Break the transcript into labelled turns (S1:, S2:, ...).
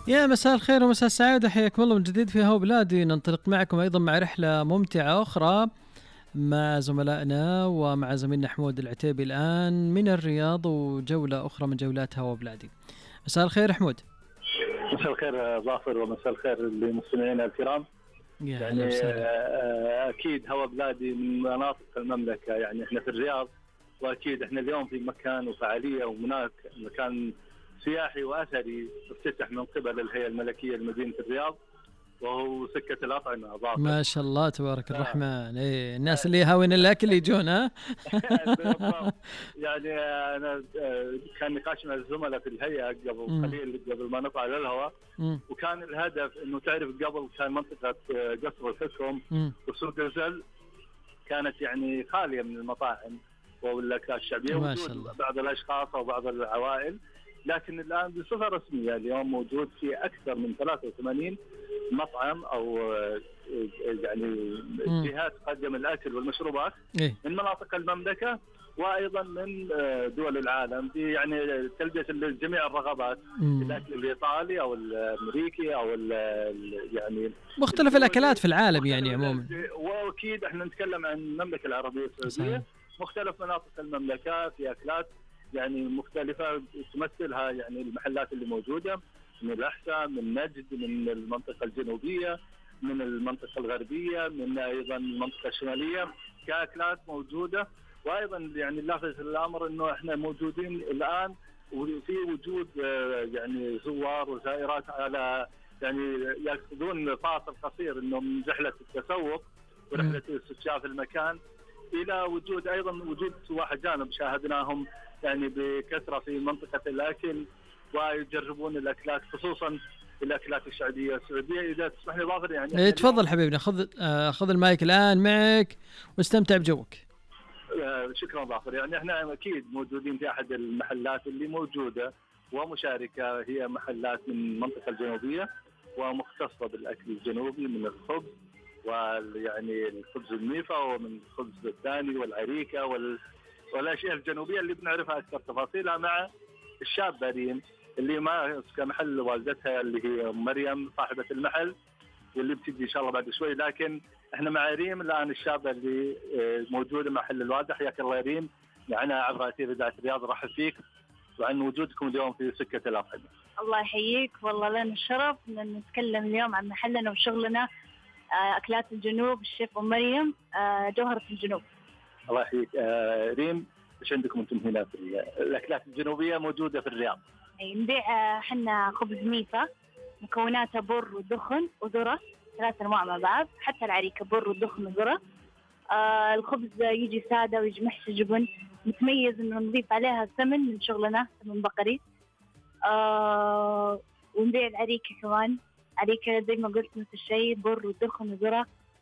S1: يا مساء الخير ومساء السعادة، حياكم الله من جديد في هو بلادي. ننطلق معكم أيضا مع رحلة ممتعة أخرى مع زملائنا ومع زميلنا حمود العتيبي الآن من الرياض، وجولة أخرى من جولات هوا بلادي. مساء الخير حمود.
S2: مساء الخير ظافر، ومساء الخير لمستمعينا الكرام.
S1: يا هلا
S2: يعني
S1: وسهلا.
S2: أكيد هوا بلادي من مناطق المملكة، يعني إحنا في الرياض، وأكيد إحنا اليوم في مكان وفعالية، وهناك مكان سياحي وأثري افتتح من قبل الهيئة الملكية لمدينة الرياض، وهو سكة الأطعمة ظافر.
S1: ما شاء الله تبارك الرحمن. إيه الناس اللي يهاون الأكل يجون ها.
S2: بالضبط. يعني أنا كان نقاش مع الزملاء في الهيئة قبل قليل، قبل ما نطلع للهواء، وكان الهدف انه تعرف قبل كان منطقه قصر الحكم وسوق الزل كانت يعني خاليه من المطاعم والاكلات الشعبيه، وجود بعض الاشخاص او بعض العوائل، لكن الان بصفه رسميه اليوم موجود في اكثر من 83 مطعم او يعني جهات تقدم الاكل والمشروبات من مناطق المملكه وايضا من دول العالم، يعني تلبيه جميع الرغبات، الاكل الايطالي او الامريكي او يعني
S1: مختلف الاكلات في العالم يعني عموما.
S2: واكيد احنا نتكلم عن المملكه العربيه السعوديه، مختلف مناطق المملكه في اكلات يعني مختلفه تمثلها يعني المحلات اللي موجوده من الاحساء، من نجد، من المنطقه الجنوبيه، من المنطقه الغربيه، من ايضا المنطقه الشماليه، كاكلات موجوده. وايضا يعني اللافت الامر انه احنا موجودين الان وفي وجود يعني زوار وزائرات على يعني ياخذون فاصل قصير انه من رحله التسوق ورحله استكشاف المكان الى وجود ايضا وجود سواح اجانب شاهدناهم يعني بكثره في منطقه الاكل ويجربون الاكلات، خصوصا الاكلات الشعبيه السعوديه. اذا تسمح لي ظافر يعني
S1: ايه تفضل حبيبنا، خذ المايك الان معك واستمتع بجوك.
S2: شكرا ظافر. يعني احنا اكيد موجودين في احد المحلات اللي موجوده ومشاركه، هي محلات من المنطقه الجنوبيه ومختصه بالاكل الجنوبي، من الخبز ويعني الخبز الميفا ومن الخبز الثاني والعريكه والاشياء الجنوبيه اللي بنعرفها اكثر تفاصيلها مع الشابه ريم اللي ماسكه محل والدتها اللي هي مريم صاحبه المحل، واللي بتجي ان شاء الله بعد شوي. لكن احنا مع ريم الان الشابه اللي موجوده محل الوالده. حياك الله يا ريم معنا عبر اثير اذاعه الرياض، رحب فيك وعن وجودكم اليوم في سكه الاطعمه.
S3: الله يحييك، والله لنا الشرف ان نتكلم اليوم عن محلنا وشغلنا اكلات الجنوب. الشيف ام مريم جوهره الجنوب.
S2: الله يحييك. ريم، ايش عندكم انتم هنا في الاكلات الجنوبيه موجوده في الرياض؟
S3: نبيع حنا خبز ميفا مكوناته بر ودخن وذره، 3 انواع مع بعض، حتى العريكه بر ودخن وذره. الخبز يجي ساده ويجي محشي جبن، متميز انه نضيف عليها سمن من شغلنا، سمن بقري. ونبيع العريكه كمان، عريكه زي ما قلت نفس الشيء، بر ودخن وذره.